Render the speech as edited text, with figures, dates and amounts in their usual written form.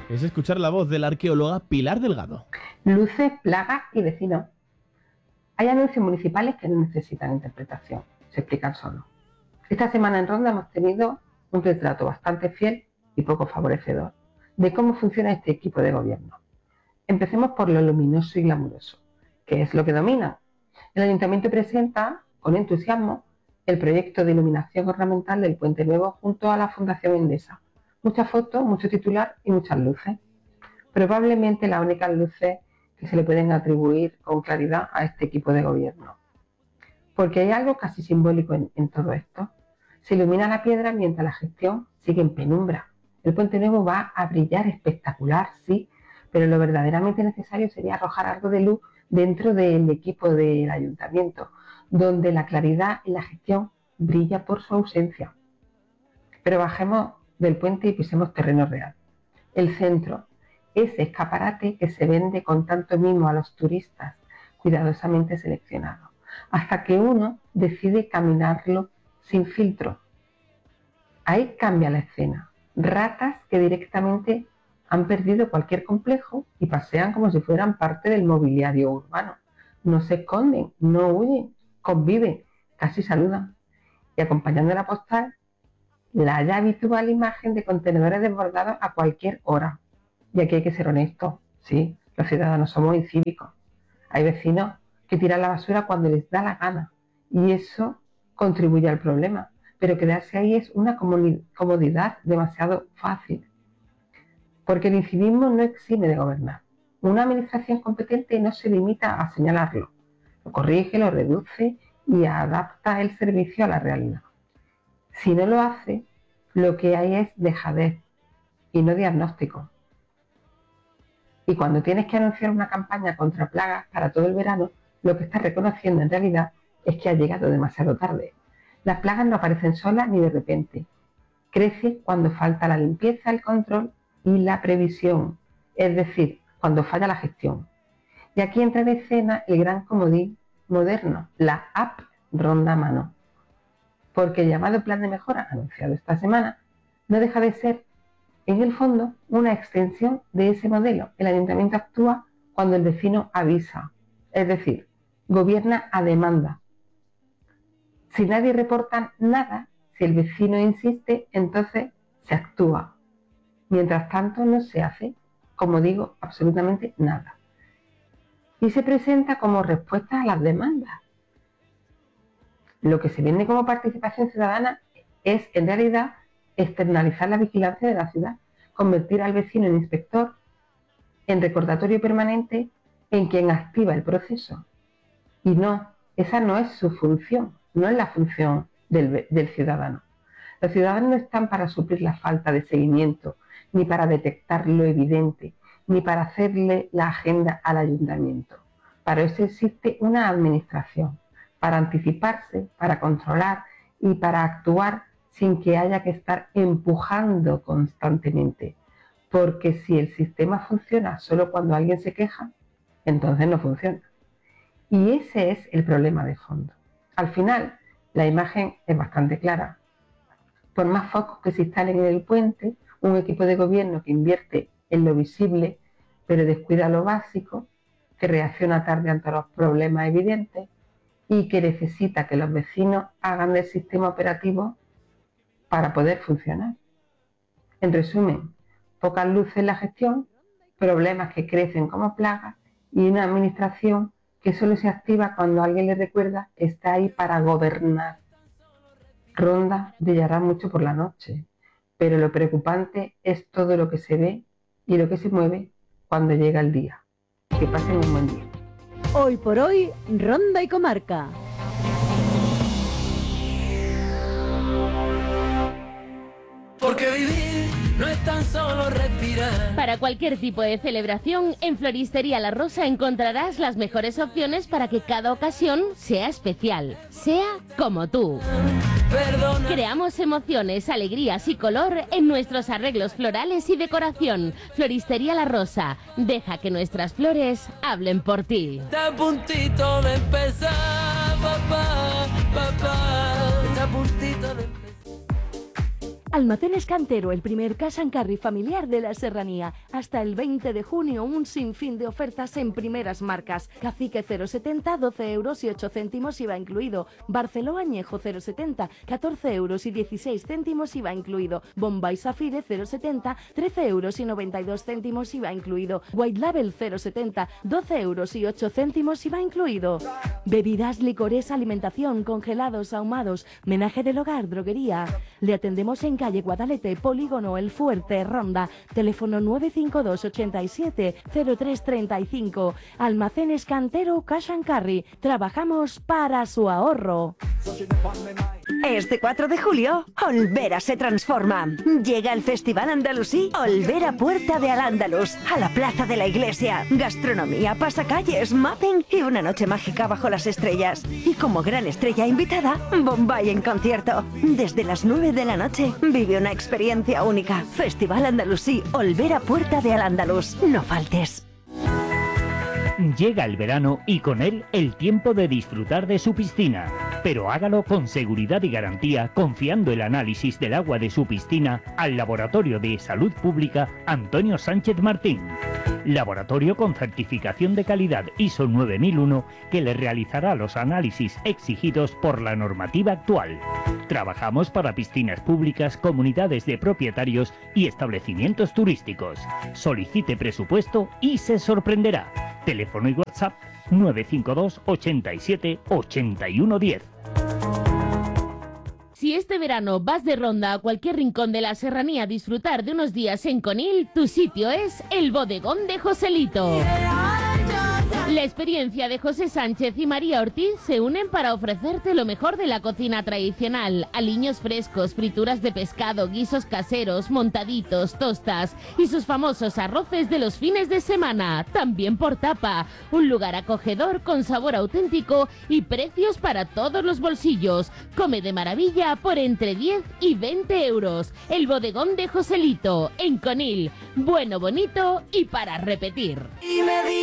Es escuchar la voz de la arqueóloga Pilar Delgado. Luces, plagas y vecinos. Hay anuncios municipales que no necesitan interpretación, se explican solos. Esta semana en Ronda hemos tenido un retrato bastante fiel y poco favorecedor de cómo funciona este equipo de gobierno. Empecemos por lo luminoso y glamuroso, que es lo que domina. El Ayuntamiento presenta con entusiasmo el proyecto de iluminación ornamental del Puente Nuevo junto a la Fundación Endesa. Muchas fotos, mucho titular y muchas luces. Probablemente las únicas luces que se le pueden atribuir con claridad a este equipo de gobierno. Porque hay algo casi simbólico en todo esto. Se ilumina la piedra mientras la gestión sigue en penumbra. El Puente Nuevo va a brillar espectacular, sí, pero lo verdaderamente necesario sería arrojar algo de luz dentro del equipo del ayuntamiento, donde la claridad y la gestión brilla por su ausencia. Pero bajemos del puente y pisemos terreno real. El centro, ese escaparate que se vende con tanto mimo a los turistas, cuidadosamente seleccionado, hasta que uno decide caminarlo sin filtro. Ahí cambia la escena. Ratas que directamente han perdido cualquier complejo y pasean como si fueran parte del mobiliario urbano. No se esconden, no huyen, conviven, casi saludan. Y acompañando la postal, la ya habitual imagen de contenedores desbordados a cualquier hora. Y aquí hay que ser honestos, sí, los ciudadanos somos incívicos. Hay vecinos que tiran la basura cuando les da la gana y eso contribuye al problema. Pero quedarse ahí es una comodidad demasiado fácil. Porque el incivismo no exime de gobernar. Una administración competente no se limita a señalarlo, lo corrige, lo reduce y adapta el servicio a la realidad. Si no lo hace, lo que hay es dejadez y no diagnóstico. Y cuando tienes que anunciar una campaña contra plagas para todo el verano, lo que estás reconociendo en realidad es que ha llegado demasiado tarde. Las plagas no aparecen solas ni de repente. Crecen cuando falta la limpieza, el control y la previsión, es decir, cuando falla la gestión. Y aquí entra en escena el gran comodín moderno, la app Ronda a Mano. Porque el llamado plan de mejora anunciado esta semana no deja de ser, en el fondo, una extensión de ese modelo. El ayuntamiento actúa cuando el vecino avisa, es decir, gobierna a demanda. Si nadie reporta nada, si el vecino insiste, entonces se actúa. Mientras tanto no se hace, como digo, absolutamente nada. Y se presenta como respuesta a las demandas. Lo que se vende como participación ciudadana es, en realidad, externalizar la vigilancia de la ciudad, convertir al vecino en inspector, en recordatorio permanente, en quien activa el proceso. Y no, esa no es su función, no es la función del ciudadano. Los ciudadanos no están para suplir la falta de seguimiento, ni para detectar lo evidente, ni para hacerle la agenda al ayuntamiento. Para eso existe una administración, para anticiparse, para controlar y para actuar sin que haya que estar empujando constantemente. Porque si el sistema funciona solo cuando alguien se queja, entonces no funciona. Y ese es el problema de fondo. Al final, la imagen es bastante clara. Por más focos que se instalen en el puente, un equipo de gobierno que invierte en lo visible, pero descuida lo básico, que reacciona tarde ante los problemas evidentes y que necesita que los vecinos hagan del sistema operativo para poder funcionar. En resumen, pocas luces en la gestión, problemas que crecen como plagas y una administración que solo se activa cuando alguien le recuerda que está ahí para gobernar. Ronda brillará mucho por la noche, pero lo preocupante es todo lo que se ve y lo que se mueve cuando llega el día. Que pasen un buen día. Hoy por hoy, Ronda y Comarca. Porque vivir no es tan solo respirar. Para cualquier tipo de celebración, en Floristería La Rosa encontrarás las mejores opciones para que cada ocasión sea especial, sea como tú. Perdona. Creamos emociones, alegrías y color en nuestros arreglos florales y decoración. Floristería La Rosa, deja que nuestras flores hablen por ti. Está a puntito de empezar, papá, papá. Está a puntito de empezar. Almacenes Cantero, el primer cash and carry familiar de la Serranía. Hasta el 20 de junio, un sinfín de ofertas en primeras marcas. Cacique 0,70, 12 euros y 8 céntimos IVA incluido. Barceló Añejo 0,70, 14 euros y 16 céntimos IVA incluido. Bombay Safire 0,70, 13 euros y 92 céntimos IVA incluido. White Label 0,70, 12 euros y 8 céntimos IVA incluido. Bebidas, licores, alimentación, congelados, ahumados, menaje del hogar, droguería. Le atendemos en calle Guadalete, Polígono El Fuerte, Ronda. Teléfono 952 87 0335. Almacenes Cantero Cash and Carry. Trabajamos para su ahorro. Este 4 de julio, Olvera se transforma. Llega el Festival Andalusí Olvera Puerta de Al-Ándalus, a la Plaza de la Iglesia. Gastronomía, pasacalles, mapping y una noche mágica bajo las estrellas. Y como gran estrella invitada, Bombay en concierto. Desde las 9 de la noche, vive una experiencia única. Festival Andalusí Olvera Puerta de Al-Ándalus. No faltes. Llega el verano y con él el tiempo de disfrutar de su piscina. Pero hágalo con seguridad y garantía, confiando el análisis del agua de su piscina al Laboratorio de Salud Pública Antonio Sánchez Martín. Laboratorio con certificación de calidad ISO 9001 que le realizará los análisis exigidos por la normativa actual. Trabajamos para piscinas públicas, comunidades de propietarios y establecimientos turísticos. Solicite presupuesto y se sorprenderá. Teléfono y WhatsApp 952 87 81 10. Si este verano vas de ronda a cualquier rincón de la Serranía a disfrutar de unos días en Conil, tu sitio es el Bodegón de Joselito. La experiencia de José Sánchez y María Ortiz se unen para ofrecerte lo mejor de la cocina tradicional. Aliños frescos, frituras de pescado, guisos caseros, montaditos, tostas y sus famosos arroces de los fines de semana, también por tapa. Un lugar acogedor con sabor auténtico y precios para todos los bolsillos. Come de maravilla por entre 10 y 20 euros. El Bodegón de Joselito, en Conil. Bueno, bonito y para repetir.